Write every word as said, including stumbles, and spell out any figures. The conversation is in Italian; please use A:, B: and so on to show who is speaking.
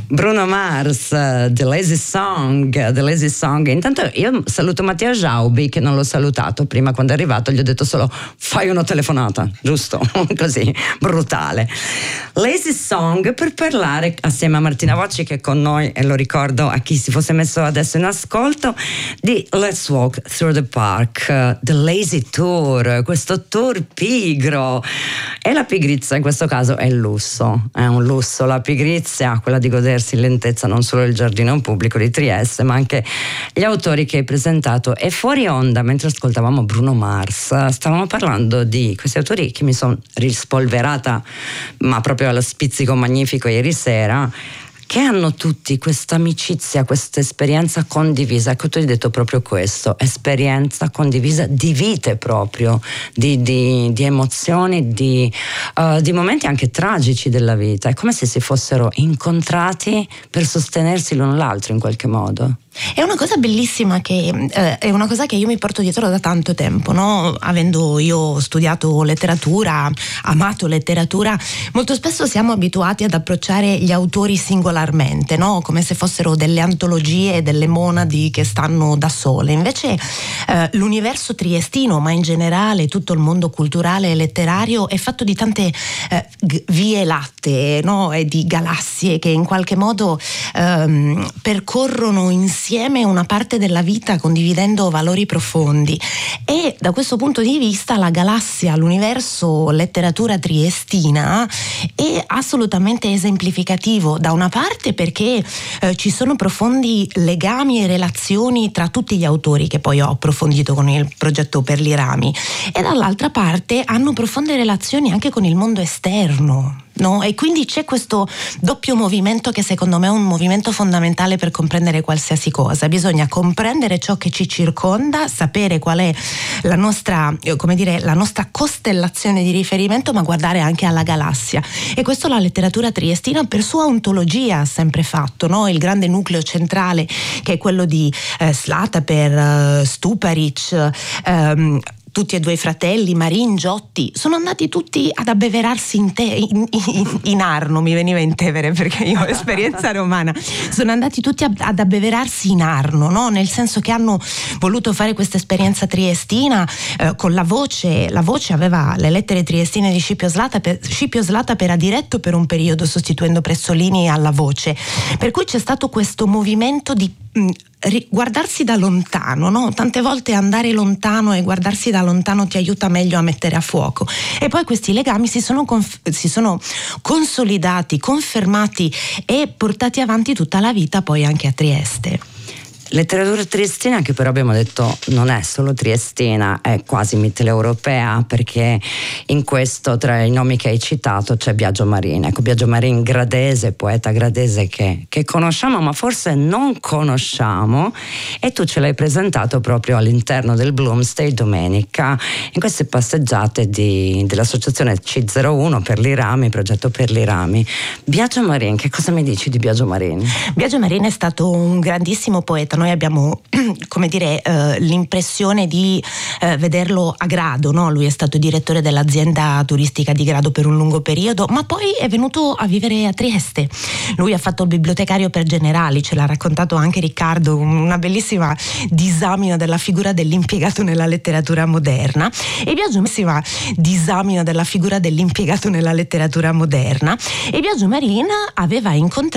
A: Bruno Mars, The Lazy Song, The Lazy Song. Intanto io saluto Mattia Giaubi, che non l'ho salutato prima quando è arrivato, gli ho detto solo fai una telefonata, giusto? Così, brutale. Lazy Song, per parlare assieme a Martina Vocci, che è con noi, e lo ricordo a chi si fosse messo adesso in ascolto, di Let's Walk Through the Park, The Lazy Tour, questo tour pigro. E la pigrizia in questo caso è il lusso, è un lusso la pigrizia, quella di godersi in lentezza non solo il giardino pubblico di Trieste, ma anche gli autori che hai presentato. E fuori onda, mentre ascoltavamo Bruno Mars, stavamo parlando di questi autori che mi sono rispolverata, ma proprio allo spizzico magnifico ieri sera, che hanno tutti questa amicizia, questa esperienza condivisa. Ecco, tu hai detto proprio questo, esperienza condivisa di vite proprio, di, di, di emozioni, di, uh, di momenti anche tragici della vita. È come se si fossero incontrati per sostenersi l'uno l'altro in qualche modo.
B: È una cosa bellissima, che eh, è una cosa che io mi porto dietro da tanto tempo, no? Avendo io studiato letteratura, amato letteratura, molto spesso siamo abituati ad approcciare gli autori singolarmente, no? Come se fossero delle antologie, delle monadi che stanno da sole. Invece eh, l'universo triestino, ma in generale tutto il mondo culturale e letterario, è fatto di tante eh, g- vie lattee, no? E di galassie che in qualche modo ehm, percorrono insieme insieme una parte della vita, condividendo valori profondi. E da questo punto di vista la galassia, l'universo letteratura triestina è assolutamente esemplificativo, da una parte perché eh, ci sono profondi legami e relazioni tra tutti gli autori che poi ho approfondito con il progetto Per i Rami, e dall'altra parte hanno profonde relazioni anche con il mondo esterno. No? E quindi c'è questo doppio movimento che secondo me è un movimento fondamentale per comprendere qualsiasi cosa. Bisogna comprendere ciò che ci circonda, sapere qual è la nostra, come dire, la nostra costellazione di riferimento, ma guardare anche alla galassia. E questo la letteratura triestina per sua ontologia ha sempre fatto, no? Il grande nucleo centrale, che è quello di eh, Slataper, eh, Stuparic, ehm, tutti e due i fratelli, Marin, Giotti, sono andati tutti ad abbeverarsi in, te, in, in, in Arno, mi veniva in Tevere perché io ho esperienza romana, sono andati tutti ad, ad abbeverarsi in Arno, no? Nel senso che hanno voluto fare questa esperienza triestina eh, con la voce. La voce aveva le lettere triestine di Scipio Slataper. Scipio Slataper ha diretto per un periodo sostituendo Pressolini alla voce, per cui c'è stato questo movimento di mh, guardarsi da lontano, no? Tante volte andare lontano e guardarsi da lontano ti aiuta meglio a mettere a fuoco. E poi questi legami si sono, conf- si sono consolidati, confermati e portati avanti tutta la vita, poi anche a Trieste.
A: Letteratura triestina, che però abbiamo detto non è solo triestina, è quasi mitteleuropea, perché in questo, tra i nomi che hai citato, c'è Biagio Marin. Ecco, Biagio Marin, gradese, poeta gradese che, che conosciamo ma forse non conosciamo, e tu ce l'hai presentato proprio all'interno del Bloomsday domenica in queste passeggiate di, dell'associazione C zero uno Per i Rami, progetto Per i Rami. Biagio Marin, che cosa mi dici di Biagio Marin?
B: Biagio Marin è stato un grandissimo poeta. Noi abbiamo, come dire, eh, l'impressione di eh, vederlo a Grado, no? Lui è stato direttore dell'azienda turistica di Grado per un lungo periodo, ma poi è venuto a vivere a Trieste. Lui ha fatto il bibliotecario per generali, ce l'ha raccontato anche Riccardo, una bellissima disamina della figura dell'impiegato nella letteratura moderna. E Biagio Marin disamina della figura dell'impiegato nella letteratura moderna. E Biagio Marin aveva incontrato